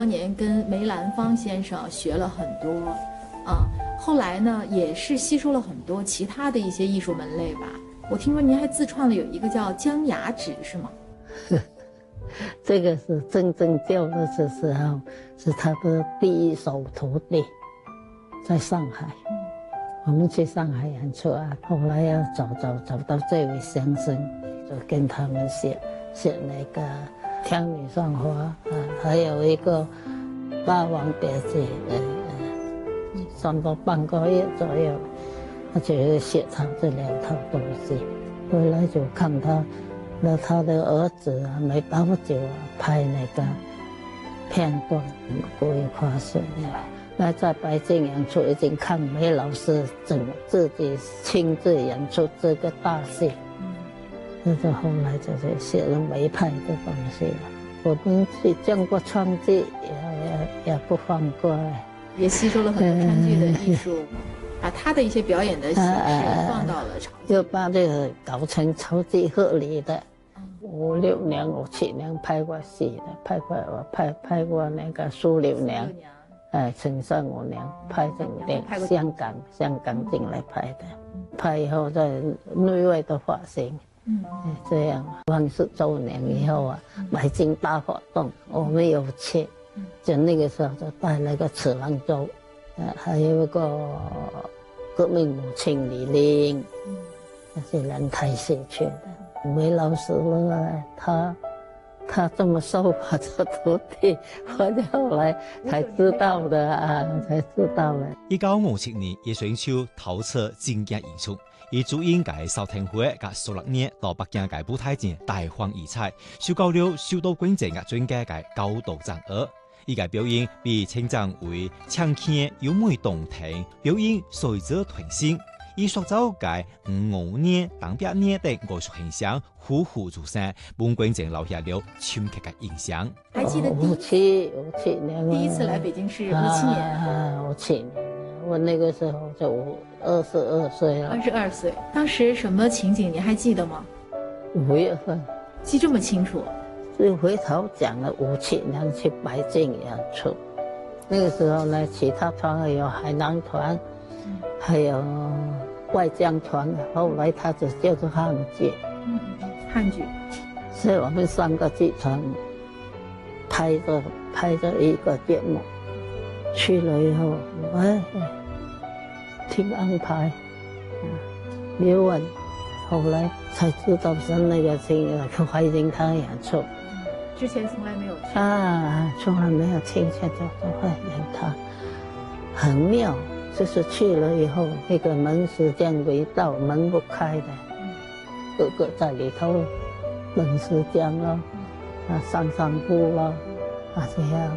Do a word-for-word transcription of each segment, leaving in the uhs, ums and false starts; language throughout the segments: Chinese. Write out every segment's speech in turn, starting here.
当年跟梅兰芳先生学了很多啊，后来呢也是吸收了很多其他的一些艺术门类吧。我听说您还自创了有一个叫江雅纸，是吗？ 这个是真正教的时候，是他的第一手徒弟，在上海。我们去上海演出啊，后来要找找找到这位先生，就跟他们学学那个《天女散花》啊，还有一个《霸王别姬》，呃呃，上到半个月左右，他就学他这两套东西。回来就看他，那他的儿子啊，没多久啊，拍那个片段，过于夸顺了。那在北京演出已经看梅老师整自己亲自演出这个大戏，那就后来就是写了梅派的东西了。我们去见过川剧，也也也不放过， 也吸收了很多川剧的艺术，把他的一些表演的形式放到了场， 就把这个搞成超级合理的。五六年、五七年拍过戏的，拍过我拍拍过那个苏六娘。哎，陈胜五娘拍成电香港，香港进来拍的，拍以后在内外的发行，嗯，这样万十周年以后啊，北京大活动，我们有去，就那个时候就带了个次郎舟，呃，还有一个革命母亲李玲，那是人台戏去的。梅老师呢，他。他这么受我的徒弟，我就后来才知道的啊，才知道的。 一九五七年，叶选手头次正式演出，以主演界邵廷辉甲苏六年到北京界舞台前大放异彩，受到了受到观众甲专家界高度赞扬。伊个表演被称赞为唱腔优美动听，表演随者传心。以塑造界五五年、当百年的艺术形象虎虎如山，本观众留下了深刻的印象。 还记得五七五七年第一次来北京是五七年啊，五七年，我那个时候就二十二岁了。 二十二岁，当时什么情景你还记得吗？ 五月份， 记这么清楚？ 就回头讲了五七年去北京演出，那个时候呢，其他团有海南团。还有外江团，后来他只叫做汉剧， 嗯，汉剧， 所以我们三个剧团拍着拍着一个节目，去了以后，哎，听安排，刘问，后来才知道是那个听怀仁堂演出， 之前从来没有去啊，从来没有听见这个怀仁堂，很妙。就是去了以后，那个门时间未到，门不开的，个个在里头等时间咯，啊散散步咯，啊这样，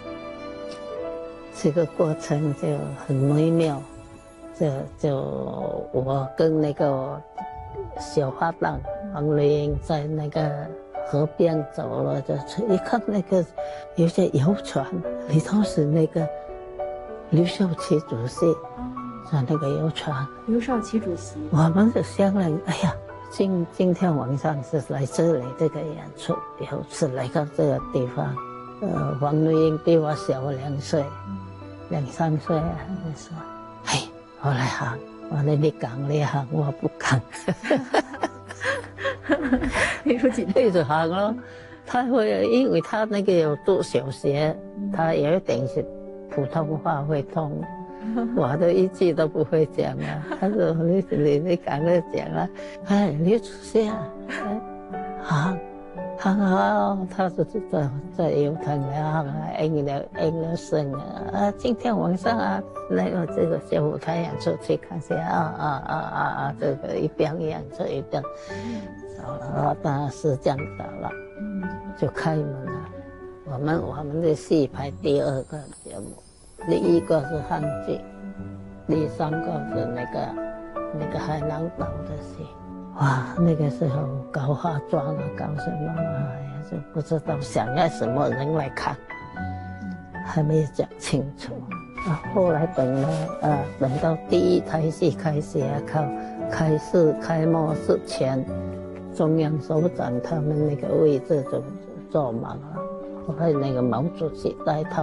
这个过程就很美妙。就就我跟那个小花旦黄丽英在那个河边走了，就一看那个有些游船，里头是那个。刘少奇主席在那个游船， 刘少奇主席， 我们就商量，哎呀，今今天晚上是来这里这个演出，以后是来到这个地方。呃，黄丽英比我小两岁，两三岁啊，就说，哎，我来行，我说你讲你行，我不讲。 你说紧对着行咯，他会因为他那个有读小学，他有一点是。普通话会通，我都一句都不会讲啊。他说你你你赶快讲啊，哎，刘主席啊，啊，行好，他是在在油塘啊，应了应了声啊，啊，今天晚上啊，那个这个小舞台演出去看下啊啊啊啊啊，这个一边演出一边，走了，当然是这样走了，就开门了。我们我们的戏排第二个节目，第一个是汉剧，第三个是那个那个海南岛的戏。哇，那个时候搞化妆啊，搞什么啊，也就不知道想要什么人来看，还没有讲清楚。啊，后来等了啊，等到第一台戏开始啊，靠开始开幕之前，中央首长他们那个位置就坐满了。 我係那個毛主席帶頭